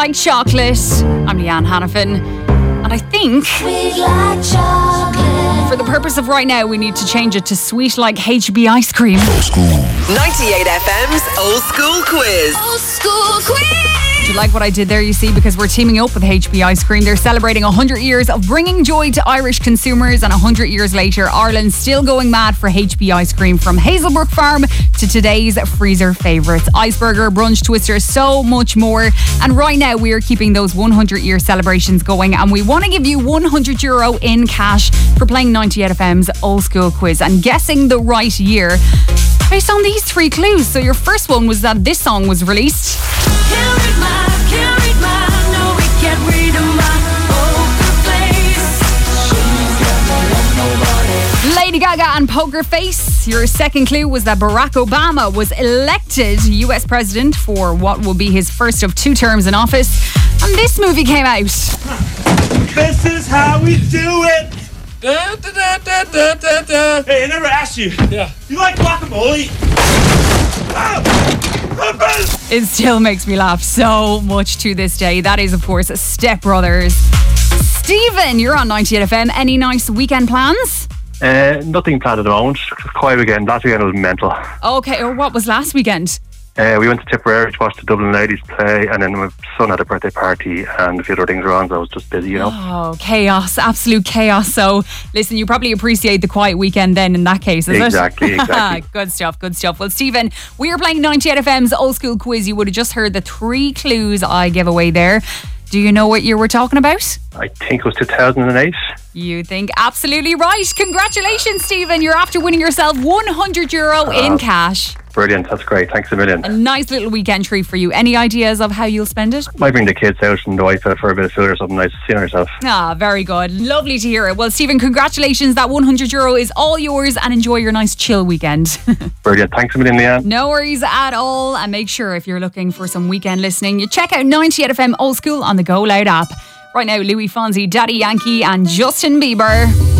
Like chocolate. I'm Leanne Hannafin. And I think Sweet like chocolate. for the purpose of right now, we need to change it to sweet like HB ice cream. 98 FM's Old School Quiz. Old school quiz. Do you like what I did there, you see? Because we're teaming up with HB Ice Cream. They're celebrating 100 years of bringing joy to Irish consumers, and 100 years later, Ireland's still going mad for HB Ice Cream, from Hazelbrook Farm to today's freezer favourites. Iceberger, brunch twister, so much more. And right now, we are keeping those 100-year celebrations going, and we want to give you €100 in cash for playing 98 FM's Old School Quiz and guessing the right year based on these 3 clues. So your first one was that this song was released. Can't read my, no, we can't read my poker face. Lady Gaga and Poker Face. Your second clue was that Barack Obama was elected US president for what will be his first of 2 terms in office. And this movie came out. This is how we do it. Hey, I never asked you. Yeah. You like guacamole? It still makes me laugh so much to this day. That is, of course, Step Brothers. Stephen, you're on 98 FM. Any nice weekend plans? Nothing planned at the moment. Quiet weekend. Last weekend was mental. Okay, or what was last weekend? We went to Tipperary to watch the Dublin ladies play, and then my son had a birthday party and a few other things around, so I was just busy, you know. Oh, chaos, absolute chaos. So, listen, you probably appreciate the quiet weekend then in that case, is Exactly. it? Good stuff, good stuff. Well, Stephen, we are playing 98 FM's Old School Quiz. You would have just heard the 3 clues I gave away there. Do you know what year we're talking about? I think it was 2008. You think absolutely right. Congratulations, Stephen. You're after winning yourself €100 in cash. Brilliant, that's great. Thanks a million. A nice little weekend treat for you. Any ideas of how you'll spend it? Might bring the kids out and the wife out for a bit of food or something nice to see on herself. Ah, very good. Lovely to hear it. Well, Stephen, congratulations. That €100 is all yours, and enjoy your nice chill weekend. Brilliant, thanks a million, Leanne. No worries at all. And make sure if you're looking for some weekend listening, you check out 98 FM Old School on the Go Loud app. Right now, Louis Fonsi, Daddy Yankee and Justin Bieber.